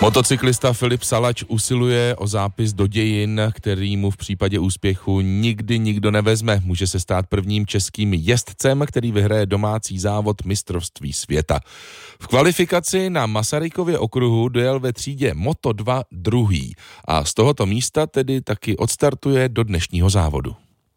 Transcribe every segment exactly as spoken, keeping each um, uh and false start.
Motocyklista Filip Salač usiluje o zápis do dějin, který mu v případě úspěchu nikdy nikdo nevezme. Může se stát prvním českým jezdcem, který vyhraje domácí závod mistrovství světa. V kvalifikaci na Masarykově okruhu dojel ve třídě Moto dva druhý a z tohoto místa tedy taky odstartuje do dnešního závodu.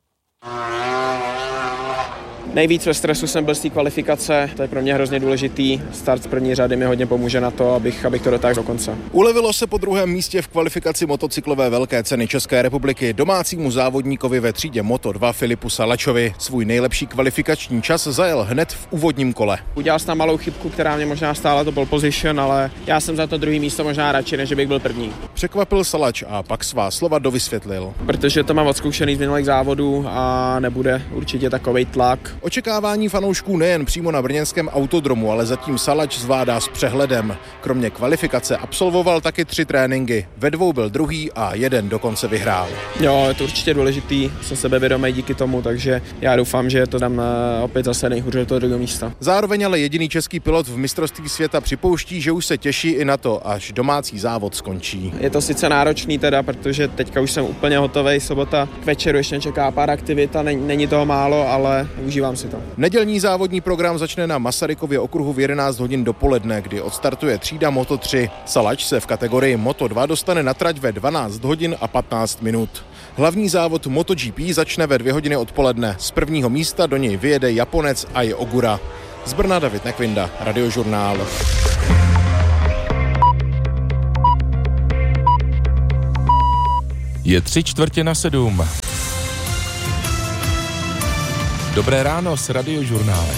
Nejvíc ve stresu jsem byl z té kvalifikace, to je pro mě hrozně důležitý. Start z první řady mi hodně pomůže na to, abych, abych to dotáhl do konce. Ulevilo se po druhém místě v kvalifikaci motocyklové velké ceny České republiky domácímu závodníkovi ve třídě Moto dva Filipu Salačovi. Svůj nejlepší kvalifikační čas zajel hned v úvodním kole. Udělal jsem tam malou chybku, která mě možná stála to pole position, ale já jsem za to druhý místo možná radši, než bych byl první. Překvapil Salač a pak svá slova dovysvětlil. Protože to mám odzkoušený z minulých závodů a nebude určitě takovej tlak. Očekávání fanoušků nejen přímo na brněnském autodromu, ale zatím Salač zvládá s přehledem. Kromě kvalifikace absolvoval taky tři tréninky. Ve dvou byl druhý a jeden dokonce vyhrál. Jo, je to určitě důležitý, jsem sebevědomý díky tomu, takže já doufám, že to dám opět zase nejhůř do toho druhého místa. Zároveň ale jediný český pilot v mistrovství světa připouští, že už se těší i na to, až domácí závod skončí. Je to sice náročný teda, protože teďka už jsem úplně hotovej, sobota k večeru ještě čeká pár aktivit a není toho málo, ale užívám si to. Nedělní závodní program začne na Masarykově okruhu v jedenáct hodin dopoledne, kdy odstartuje třída Moto tři. Salač se v kategorii Moto dva dostane na trať ve dvanáct hodin a patnáct minut. Hlavní závod MotoGP začne ve dvě hodiny odpoledne. Z prvního místa do něj vyjede Japonec Ai Ogura. Z Brna David Nekvinda, Radiožurnál. Je tři čtvrtě na sedm. Dobré ráno s Radiožurnálem.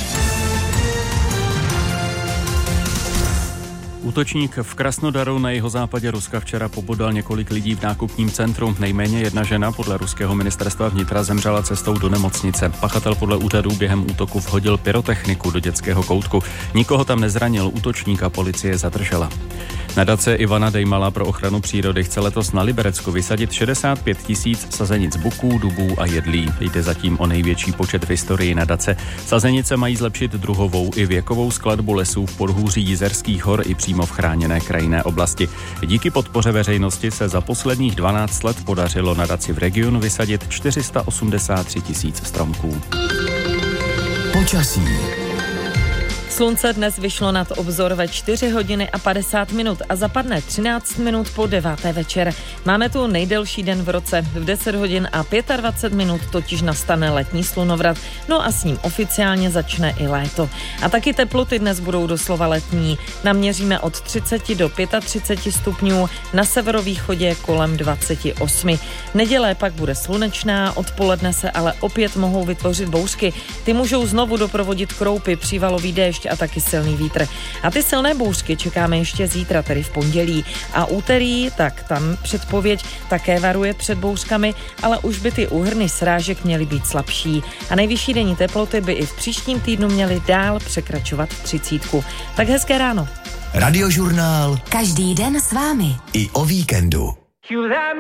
Útočník v Krasnodaru na jihozápadě Ruska včera pobodal několik lidí v nákupním centru. Nejméně jedna žena podle ruského ministerstva vnitra zemřela cestou do nemocnice. Pachatel podle úřadů během útoku vhodil pyrotechniku do dětského koutku. Nikoho tam nezranil, útočníka policie zadržela. Nadace Ivana Dejmala pro ochranu přírody chce letos na Liberecku vysadit šedesát pět tisíc sazenic buků, dubů a jedlí. Jde zatím o největší počet v historii nadace. Sazenice mají zlepšit druhovou i věkovou skladbu lesů v podhůří Jizerských hor i přímo v chráněné krajinné oblasti. Díky podpoře veřejnosti se za posledních dvanáct let podařilo nadaci v regionu vysadit čtyři sta osmdesát tři tisíc stromků. Počasí. Slunce dnes vyšlo nad obzor ve čtyři hodiny a padesát minut a zapadne třináct minut po deváté večer. Máme tu nejdelší den v roce. V deset hodin a dvacet pět minut totiž nastane letní slunovrat, no a s ním oficiálně začne i léto. A taky teploty dnes budou doslova letní. Naměříme od třicet do třicet pět stupňů, na severovýchodě kolem dvacet osm. Neděle pak bude slunečná, odpoledne se ale opět mohou vytvořit bouřky. Ty můžou znovu doprovodit kroupy, přívalový déšť a taky silný vítr. A ty silné bouřky čekáme ještě zítra, tedy v pondělí. A úterý, tak tam předpověď také varuje před bouřkami, ale už by ty úhrny srážek měly být slabší. A nejvyšší denní teploty by i v příštím týdnu měly dál překračovat třicítku. Tak hezké ráno. Radiožurnál. Každý den s vámi. I o víkendu.